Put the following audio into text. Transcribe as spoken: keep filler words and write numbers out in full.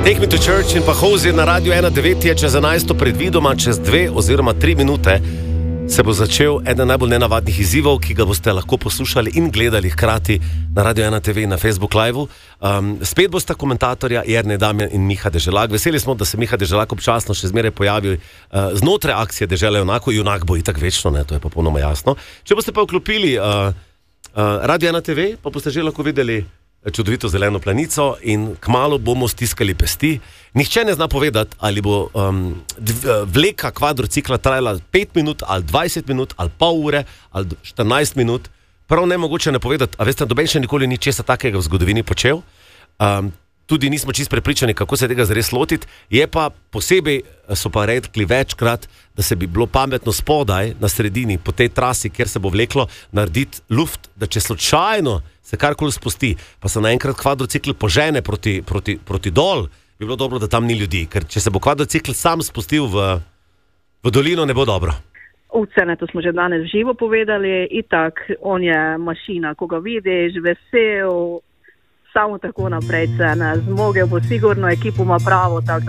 Take Me to Church in pa Hozier na Radio ena devet je čez enajsto predvidoma, čez dve oziroma tri minute se bo začel eden najbolj nenavadnih izzivov, ki ga boste lahko poslušali in gledali hkrati na Radio ena te ve in na Facebook Live-u. Um, spet bosta komentatorja Jernej Damjan in Miha Deželak. Veseli smo, da se Miha Deželak občasno še zmeraj pojavi uh, znotraj akcije Dežele junakov. Junak bo itak večno, ne, to je popolnoma jasno. Če boste pa vklopili uh, uh, Radio ena te ve, pa boste že lahko videli čudovito zeleno planico in kmalu bomo stiskali pesti. Nihče ne zna povedati, ali bo um, vleka kvadrocikla trajala pet minut, ali dvajset minut, ali pol ure, ali štirinajst minut. Prav nemogoče ne povedati, a veste, noben še nikoli ni česa takega v zgodovini počel. Um, tudi nismo čisto prepričani, kako se tega zares lotiti. Je pa posebej, so pa rekli večkrat, da se bi bilo pametno spodaj, na sredini, po tej trasi, kjer se bo vleklo, narediti luft, da če slučajno se karkoli spusti, pa se naenkrat kvadrocikl požene proti, proti, proti dol, bi bilo dobro, da tam ni ljudi. Ker če se bo kvadrocikl sam spustil v, v dolino, ne bo dobro. Vse, to smo že danes živo povedali. Itak, on je mašina, ko ga vidiš, vesel, samo tako naprej se ne zmogel, bo sigurno, ekipo ima pravo, tako da